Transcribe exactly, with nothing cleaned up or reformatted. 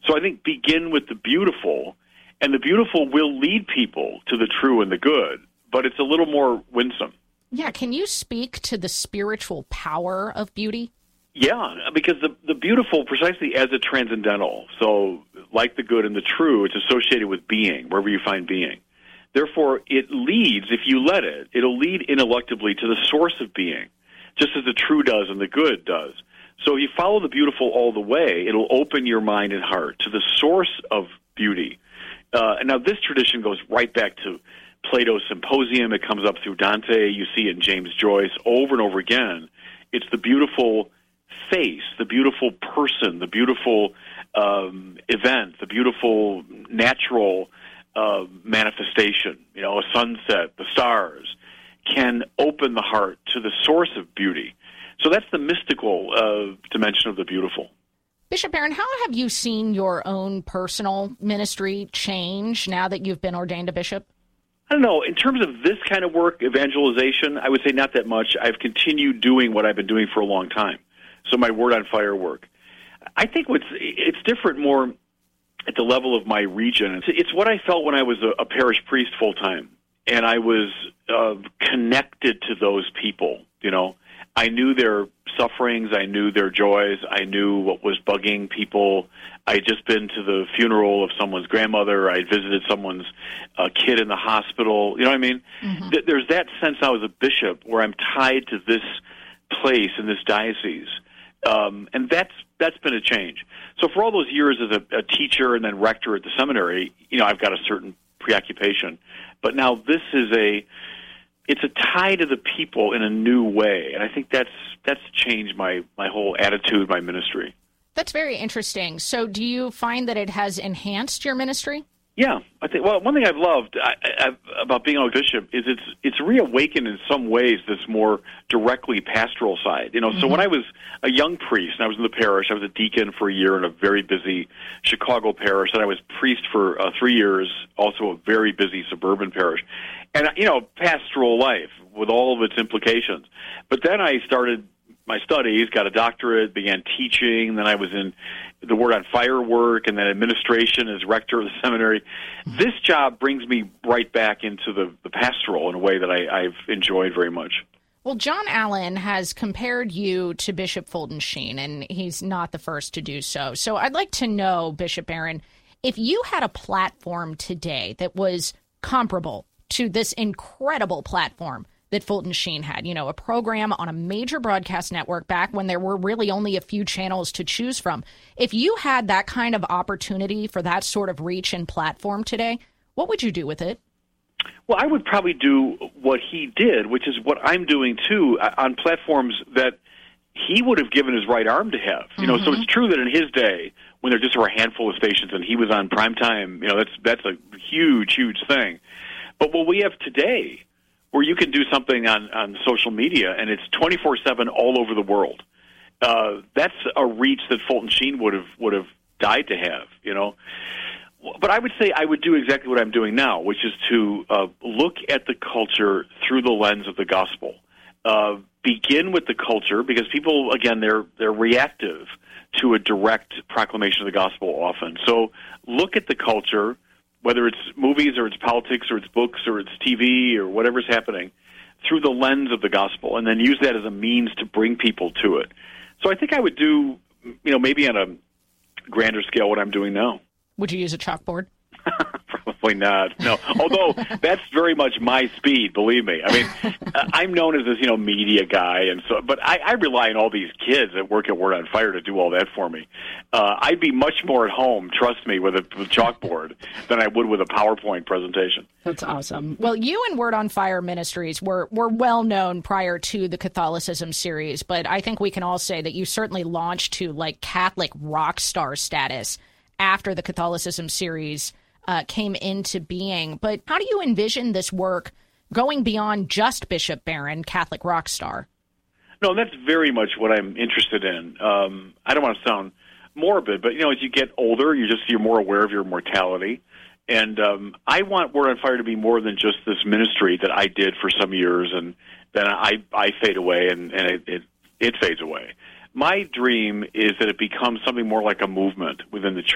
So I think begin with the beautiful, and the beautiful will lead people to the true and the good, but it's a little more winsome. Yeah, can you speak to the spiritual power of beauty? Yeah, because the the beautiful, precisely as a transcendental, so like the good and the true, it's associated with being, wherever you find being. Therefore, it leads, if you let it, it'll lead ineluctably to the source of being, just as the true does and the good does. So if you follow the beautiful all the way, it'll open your mind and heart to the source of beauty. Uh, and now this tradition goes right back to Plato's Symposium. It comes up through Dante. You see it in James Joyce over and over again. It's the beautiful face, the beautiful person, the beautiful um, event, the beautiful natural uh, manifestation, you know, a sunset, the stars, can open the heart to the source of beauty. So that's the mystical uh, dimension of the beautiful. Bishop Barron, how have you seen your own personal ministry change now that you've been ordained a bishop? I don't know. In terms of this kind of work, evangelization, I would say not that much. I've continued doing what I've been doing for a long time. So my Word on Fire work. I think what's it's different more at the level of my region. It's, it's what I felt when I was a, a parish priest full time, and I was uh, connected to those people. You know, I knew their sufferings, I knew their joys, I knew what was bugging people. I had just been to the funeral of someone's grandmother. I had visited someone's uh, kid in the hospital. You know what I mean? Mm-hmm. Th- there's that sense I was a bishop where I'm tied to this place in this diocese. Um, and that's that's been a change. So for all those years as a, a teacher and then rector at the seminary, you know, I've got a certain preoccupation. But now this is a it's a tie to the people in a new way, and I think that's that's changed my, my whole attitude, my ministry. That's very interesting. So do you find that it has enhanced your ministry? Yeah, I think. Well, one thing I've loved I, I, about being a bishop is it's it's reawakened in some ways this more directly pastoral side. You know, mm-hmm. So when I was a young priest and I was in the parish, I was a deacon for a year in a very busy Chicago parish, and I was priest for uh, three years, also a very busy suburban parish, and you know, pastoral life with all of its implications. But then I started my studies, got a doctorate, began teaching, then I was in the Word on Fire work, and then administration as rector of the seminary. This job brings me right back into the, the pastoral in a way that I, I've enjoyed very much. Well, John Allen has compared you to Bishop Fulton Sheen, and he's not the first to do so. So I'd like to know, Bishop Barron, if you had a platform today that was comparable to this incredible platform that Fulton Sheen had, you know, a program on a major broadcast network back when there were really only a few channels to choose from. If you had that kind of opportunity for that sort of reach and platform today, what would you do with it? Well, I would probably do what he did, which is what I'm doing, too, on platforms that he would have given his right arm to have. You know, mm-hmm. So it's true that in his day, when there just were a handful of stations and he was on primetime, you know, that's that's a huge, huge thing. But what we have today, where you can do something on, on social media, and it's twenty-four seven all over the world. Uh, that's a reach that Fulton Sheen would have would have died to have, you know. But I would say I would do exactly what I'm doing now, which is to uh, look at the culture through the lens of the gospel. Uh, begin with the culture, because people, again, they're they're reactive to a direct proclamation of the gospel often. So look at the culture, whether it's movies or it's politics or it's books or it's T V or whatever's happening, through the lens of the gospel, and then use that as a means to bring people to it. So I think I would do, you know, maybe on a grander scale what I'm doing now. Would you use a chalkboard? Probably not, no. Although that's very much my speed, believe me. I mean, I'm known as this, you know, media guy, and so, but I, I rely on all these kids that work at Word on Fire to do all that for me. Uh, I'd be much more at home, trust me, with a, with a chalkboard than I would with a PowerPoint presentation. That's awesome. Well, you and Word on Fire Ministries were, were well known prior to the Catholicism series, but I think we can all say that you certainly launched to like Catholic rock star status after the Catholicism series uh, came into being. But how do you envision this work going beyond just Bishop Barron, Catholic rock star? No, that's very much what I'm interested in. Um, I don't want to sound morbid, but, you know, as you get older, you just, you're more aware of your mortality. And um, I want Word on Fire to be more than just this ministry that I did for some years, and then I, I fade away and, and it, it, it fades away. My dream is that it becomes something more like a movement within the church.